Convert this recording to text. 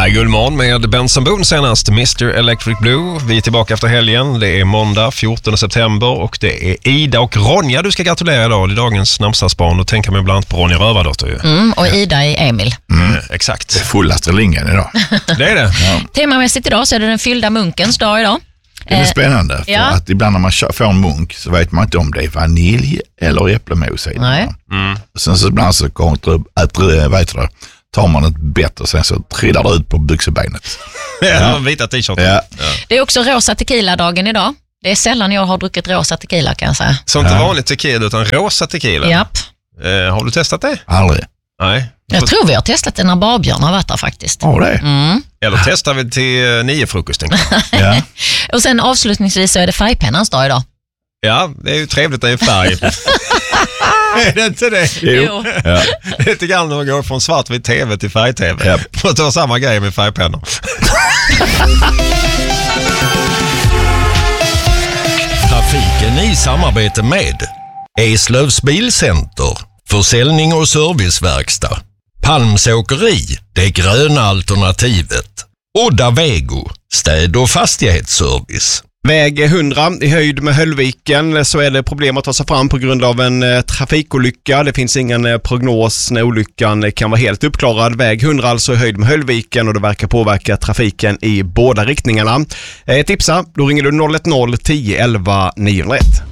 Här Gullmorgon med Benson Boone senast, Mr. Electric Blue. Vi är tillbaka efter helgen. Det är måndag 14 september och det är Ida och Ronja du ska gratulera idag. Det är dagens namnsdagsbarn och tänka mig bland annat på Ronja Rövardotter ju. Och Ida är Emil. Exakt. Det är fullaste linjen idag. Det är det. Ja. Temamässigt idag så är det den fyllda munkens dag idag. Det är spännande för att ibland när man får en munk så vet man inte om det är vanilj eller äpplemos i. Nej. Sen så ibland så tar man ett bett och sen så trillar det ut på byxebenet. Ja, vita t-shirten. Ja. Det är också rosa tequila-dagen idag. Det är sällan jag har druckit rosa tequila kan jag säga. Så inte vanligt tequila utan rosa tequila. Japp. Har du testat det? Aldrig. Nej. Jag tror vi har testat det när Barbjörn har varit där faktiskt. Ja, det. Eller testar vi till 9-frukosten. Ja. Och sen avslutningsvis så är det färgpennans dag idag. Ja, det är ju trevligt att det är färg. Är det inte det? Jo. Ja. Lite grann när man går från svartvit tv till färg-tv. Ja. Och det var samma grej med färgpennor. Trafiken i samarbete med Eslövs Bilcenter, försäljning och serviceverkstad. Palmsåkeri, det gröna alternativet. Odda Vego, städ- och fastighetsservice. Väg 100 i höjd med Höllviken så är det problem att ta sig fram på grund av en trafikolycka. Det finns ingen prognos när olyckan kan vara helt uppklarad. Väg 100 alltså i höjd med Höllviken och det verkar påverka trafiken i båda riktningarna. Tipsa, då ringer du 010 11 901.